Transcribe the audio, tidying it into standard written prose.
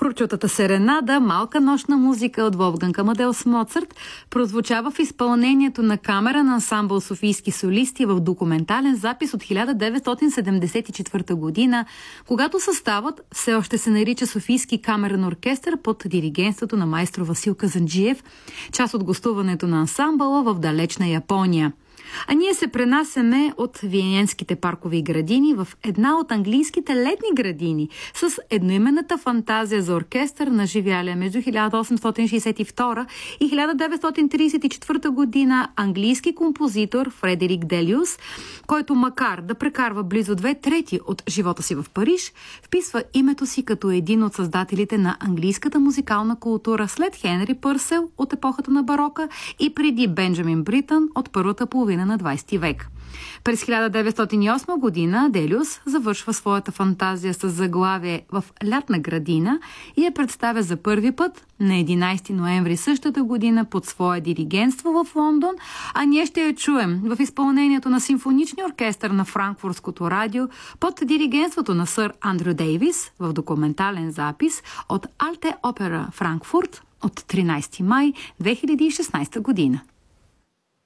Прочутата серенада, малка нощна музика от Волфганг Амадеус Моцарт, прозвучава в изпълнението на камера на ансамбъл Софийски солисти в документален запис от 1974 година, когато съставът все още се нарича Софийски камерен оркестър под диригентството на майстор Васил Казанджиев, част от гостуването на ансамбъла в далечна Япония. А ние се пренасяме от Виенските паркови градини в една от английските летни градини с едноименната фантазия за оркестър на живялия между 1862 и 1934 година английски композитор Фредерик Делиус, който макар да прекарва близо 2/3 от живота си в Париж, вписва името си като един от създателите на английската музикална култура след Хенри Пърсел от епохата на барока и преди Бенджамин Бритън от първата половина на 20 век. През 1908 година Делиус завършва своята фантазия с заглавие в лятна градина и я представя за първи път на 11 ноември същата година под свое диригентство в Лондон, а ние ще я чуем в изпълнението на симфоничния оркестър на Франкфуртското радио под диригентството на сър Андрю Дейвис в документален запис от Алте Опера Франкфурт от 13 май 2016 година.